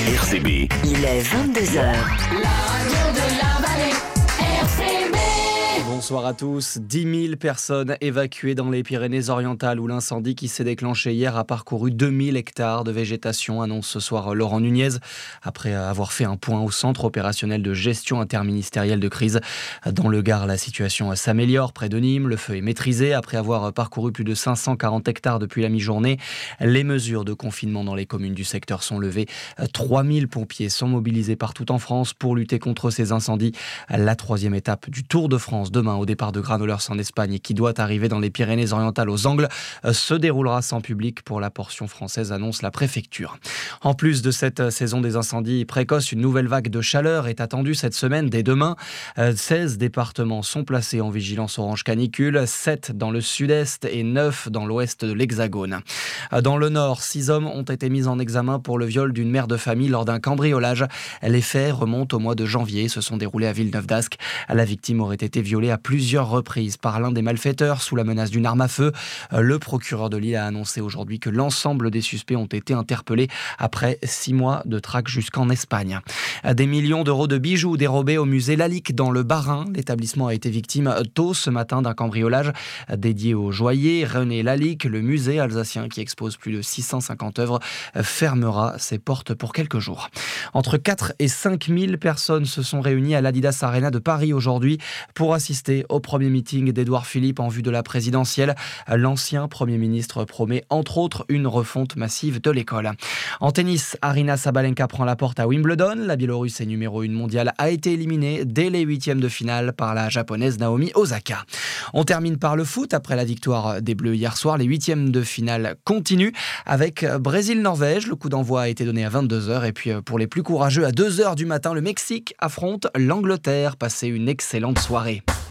RCB. Il est 22h. La radio de la vallée, RCB. Bonsoir à tous. 10 000 personnes évacuées dans les Pyrénées-Orientales où l'incendie qui s'est déclenché hier a parcouru 2000 hectares de végétation, annonce ce soir Laurent Nunez, après avoir fait un point au centre opérationnel de gestion interministérielle de crise. Dans le Gard, la situation s'améliore. Près de Nîmes, le feu est maîtrisé après avoir parcouru plus de 540 hectares depuis la mi-journée. Les mesures de confinement dans les communes du secteur sont levées. 3000 pompiers sont mobilisés partout en France pour lutter contre ces incendies. La troisième étape du Tour de France demain au départ de Granollers en Espagne et qui doit arriver dans les Pyrénées-Orientales aux Angles se déroulera sans public pour la portion française, annonce la préfecture. En plus de cette saison des incendies précoces, une nouvelle vague de chaleur est attendue cette semaine dès demain. 16 départements sont placés en vigilance orange canicule, 7 dans le sud-est et 9 dans l'ouest de l'Hexagone. Dans le nord, 6 hommes ont été mis en examen pour le viol d'une mère de famille lors d'un cambriolage. Les faits remontent au mois de janvier, se sont déroulés à Villeneuve-d'Ascq. La victime aurait été violée à plusieurs reprises par l'un des malfaiteurs sous la menace d'une arme à feu. Le procureur de Lille a annoncé aujourd'hui que l'ensemble des suspects ont été interpellés après 6 mois de traque jusqu'en Espagne. Des millions d'euros de bijoux dérobés au musée Lalique dans le Bas-Rhin. L'établissement a été victime tôt ce matin d'un cambriolage dédié au joaillier René Lalique. Le musée alsacien qui expose plus de 650 œuvres fermera ses portes pour quelques jours. Entre 4 et 5 000 personnes se sont réunies à l'Adidas Arena de Paris aujourd'hui pour assister au premier meeting d'Édouard Philippe en vue de la présidentielle. L'ancien Premier ministre promet entre autres une refonte massive de l'école. En tennis, Aryna Sabalenka prend la porte à Wimbledon. La Biélorusse est numéro 1 mondiale, a été éliminée dès les huitièmes de finale par la japonaise Naomi Osaka. On termine par le foot. Après la victoire des Bleus hier soir, les huitièmes de finale continuent avec Brésil-Norvège. Le coup d'envoi a été donné à 22h et puis pour les plus courageux, à 2h du matin, le Mexique affronte l'Angleterre. Passez une excellente soirée.